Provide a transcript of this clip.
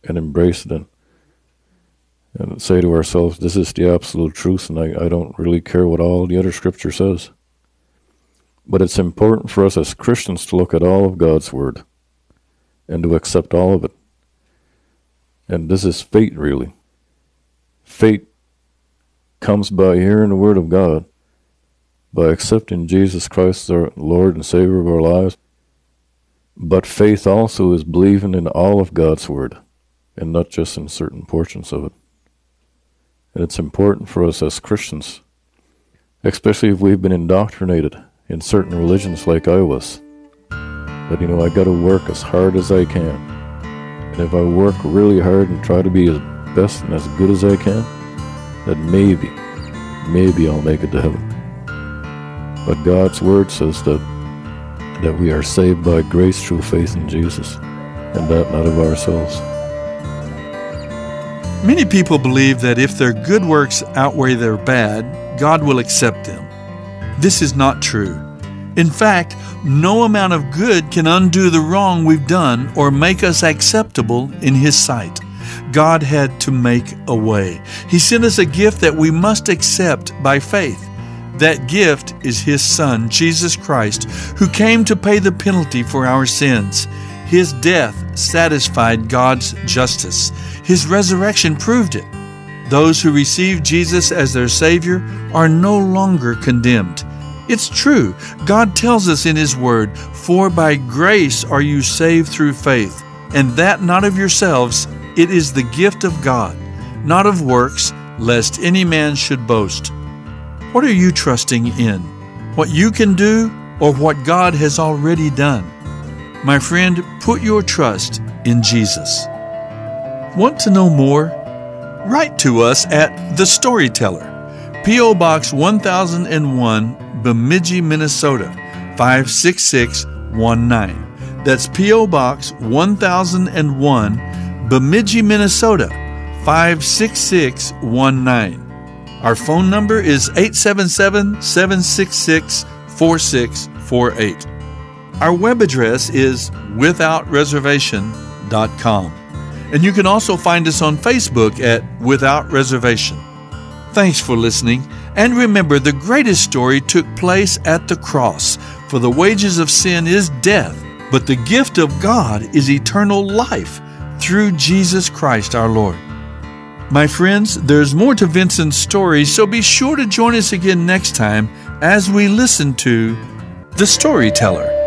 and embrace it and say to ourselves, this is the absolute truth, and I don't really care what all the other Scripture says. But it's important for us as Christians to look at all of God's Word and to accept all of it. And this is faith, really. Faith comes by hearing the Word of God, by accepting Jesus Christ as our Lord and Savior of our lives. But faith also is believing in all of God's Word, and not just in certain portions of it. And it's important for us as Christians, especially if we've been indoctrinated in certain religions like I was, that, I got to work as hard as I can. And if I work really hard and try to be as best and as good as I can, that maybe I'll make it to heaven. But God's Word says that we are saved by grace through faith in Jesus, and that not of ourselves. Many people believe that if their good works outweigh their bad, God will accept them. This is not true. In fact, no amount of good can undo the wrong we've done or make us acceptable in His sight. God had to make a way. He sent us a gift that we must accept by faith. That gift is His Son, Jesus Christ, who came to pay the penalty for our sins. His death satisfied God's justice. His resurrection proved it. Those who receive Jesus as their Savior are no longer condemned. It's true. God tells us in His Word, "For by grace are you saved through faith, and that not of yourselves, it is the gift of God, not of works, lest any man should boast." What are you trusting in? What you can do or what God has already done? My friend, put your trust in Jesus. Want to know more? Write to us at The Storyteller, P.O. Box 1001, Bemidji, Minnesota, 56619. That's P.O. Box 1001, Bemidji, Minnesota, 56619. Our phone number is 877-766-4648. Our web address is withoutreservation.com. And you can also find us on Facebook at Without Reservation. Thanks for listening. And remember, the greatest story took place at the cross. For the wages of sin is death, but the gift of God is eternal life through Jesus Christ our Lord. My friends, there's more to Vincent's story, so be sure to join us again next time as we listen to The Storyteller.